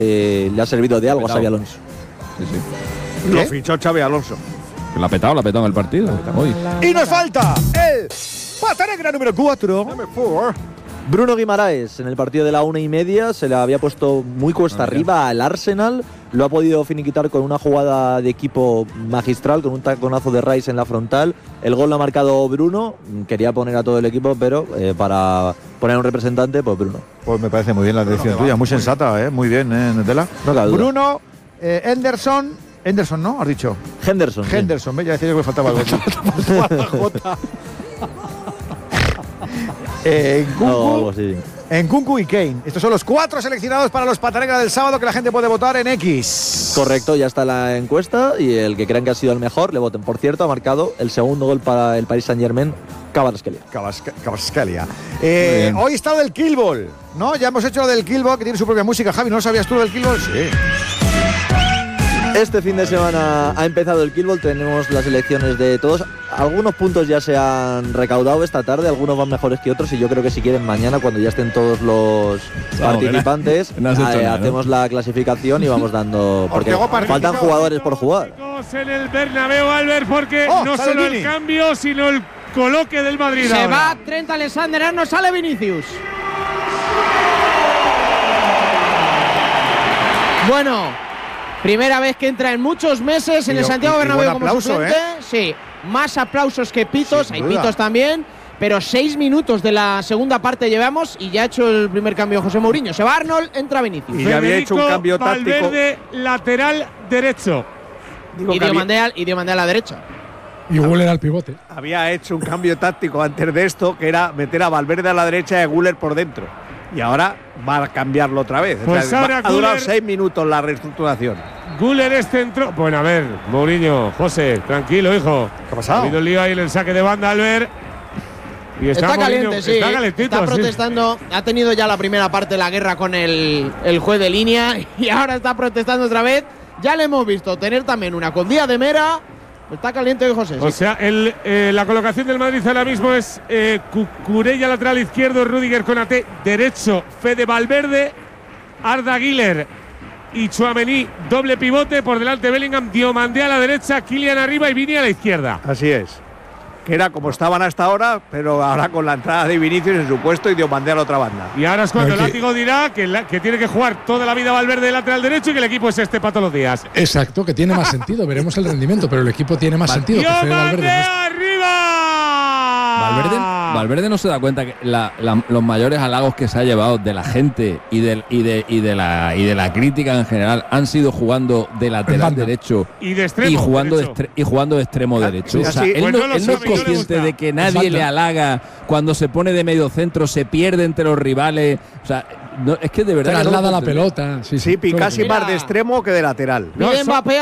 le ha servido de algo a Xabi Alonso. Sí. Lo fichó Xabi Alonso. La ha petado en el partido. Hoy. Y nos falta el pata negra número 4. Bruno Guimaraes, en el partido de la 1:30, se le había puesto muy cuesta arriba al Arsenal. Lo ha podido finiquitar con una jugada de equipo magistral, con un taconazo de Rice en la frontal. El gol lo ha marcado Bruno. Quería poner a todo el equipo, pero para poner a un representante, pues Bruno. Pues me parece muy bien la decisión tuya, muy sensata, muy bien, Netela. No cabe duda. Bruno, Henderson, ¿no? Has dicho. Henderson, ya decía yo que me faltaba algo. En Nkunku y Kane. Estos son los 4 seleccionados para los Patanegra del sábado que la gente puede votar en X. Correcto, ya está la encuesta y el que crean que ha sido el mejor le voten. Por cierto, ha marcado el segundo gol para el Paris Saint-Germain, Kvaratskhelia. Hoy está lo del Killball, ¿no? Ya hemos hecho lo del Killball, que tiene su propia música. Javi, ¿no lo sabías tú lo del Killball? Sí. Este fin de semana ha empezado el Killball, tenemos las elecciones de todos. Algunos puntos ya se han recaudado esta tarde, algunos van mejores que otros y yo creo que si quieren mañana, cuando ya estén todos los participantes, hacemos la clasificación y vamos dando, porque faltan jugadores por jugar. En el Bernabéu, Albert, porque no solo el cambio, sino el coloque del Madrid. Se va Trent Alexander-Arnold, sale Vinicius. Bueno, primera vez que entra en muchos meses en el Santiago Bernabéu como suplente. Sí, más aplausos que pitos, hay pitos también, pero 6 minutos de la segunda parte llevamos y ya ha hecho el primer cambio José Mourinho. Se va Arnold, entra Vinicius. Y ya había hecho un cambio táctico. Valverde, lateral derecho. Y Diomandé a la derecha. Y Güler al pivote. Había hecho un cambio táctico antes de esto, que era meter a Valverde a la derecha y a Güler por dentro. Y ahora va a cambiarlo otra vez. Pues ahora ha durado 6 minutos la reestructuración. Güler es centro. Bueno, a ver, Mourinho, José, tranquilo, hijo. ¿Qué ha pasado? Ha habido el lío ahí en el saque de banda, Albert. Y está caliente, Mourinho, sí. Está calentito. Está protestando. Sí. Ha tenido ya la primera parte de la guerra con el juez de línea y ahora está protestando otra vez. Ya le hemos visto tener también una con Díaz de Mera. Está caliente hoy, José. O sea, la colocación del Madrid ahora mismo es Cucurella lateral izquierdo, Rüdiger Konaté derecho, Fede Valverde, Arda Güler y Tchouaméni doble pivote, por delante Bellingham, Diomandé a la derecha, Kylian arriba y Vini a la izquierda. Así es. Que era como estaban hasta ahora, pero ahora con la entrada de Vinicius en su puesto y Diomandé a la otra banda. Y ahora es cuando el látigo dirá que tiene que jugar toda la vida Valverde de lateral derecho y que el equipo es para todos los días. Exacto, que tiene más sentido. Veremos el rendimiento, pero el equipo tiene más sentido. ¡Diomandé arriba! Valverde no se da cuenta que los mayores halagos que se ha llevado de la gente y de la crítica en general han sido jugando de lateral derecho y de extremo y jugando de extremo derecho. O sea, él no es consciente de que nadie le halaga cuando se pone de medio centro, se pierde entre los rivales. O sea, no, es que de verdad traslada la pelota. Sí, casi más de extremo que de lateral. Pero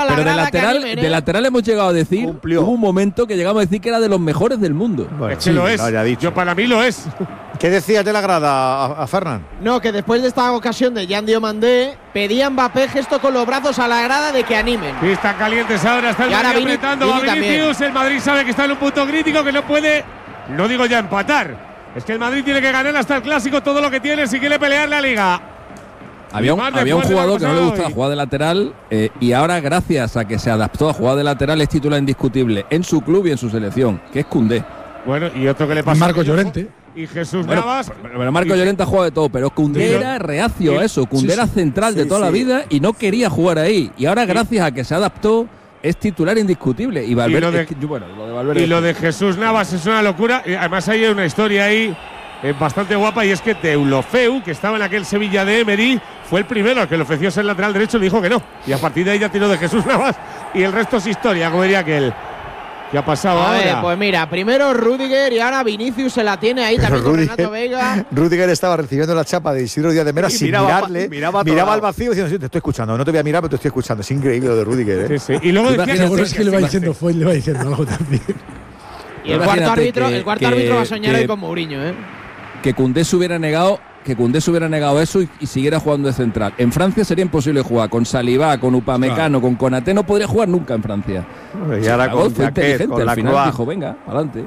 de lateral hemos llegado a decir, hubo un momento que llegamos a decir que era de los mejores del mundo. Bueno, es que lo es. Yo para mí lo es. ¿Qué decías de la grada a Fernan? No, que después de esta ocasión de Jan Diomandé pedía Mbappé gesto con los brazos a la grada de que animen. Sí, están calientes ahora, está el Madrid apretando, va Vinicius, el Madrid sabe que está en un punto crítico, que no puede, no digo ya empatar. Es que el Madrid tiene que ganar hasta el Clásico todo lo que tiene si quiere pelear la Liga. Había un jugador que no le gustaba jugar de lateral y ahora, gracias a que se adaptó a jugar de lateral, es titular indiscutible en su club y en su selección, que es Koundé. Bueno, y otro que le pasa Marco Llorente. Y Jesús Navas. Pero Marco Llorente ha jugado de todo, pero Koundé era reacio a eso. Koundé era central de toda la vida y no quería jugar ahí. Y ahora, gracias a que se adaptó, es titular indiscutible. Y Valverde, lo de Jesús Navas es una locura. Y además hay una historia ahí bastante guapa, y es que Deulofeu, que estaba en aquel Sevilla de Emery, fue el primero al que le ofreció ser lateral derecho y le dijo que no. Y a partir de ahí ya tiró de Jesús Navas y el resto es historia, como diría aquel. ¿Qué ha pasado ahora? Ver, pues mira, primero Rüdiger y ahora Vinicius se la tiene ahí también con Renato Veiga. Rüdiger estaba recibiendo la chapa de Isidro Díaz de Mera sin mirarle. Miraba al vacío diciendo, sí, te estoy escuchando, no te voy a mirar, pero te estoy escuchando. Es increíble lo de Rüdiger, Sí. Y luego decía que le va diciendo Foyt, le va diciendo algo también. Y el cuarto árbitro va a soñar hoy con Mourinho, Que Koundé se hubiera negado eso y siguiera jugando de central. En Francia sería imposible jugar con Saliba, con Upamecano, con Konaté, no podría jugar nunca en Francia. Y ahora fue inteligente, al final dijo, venga, adelante.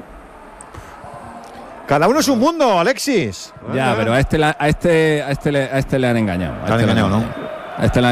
Cada uno es un mundo, Alexis. Ya, pero a este le han engañado. ¿no? Está la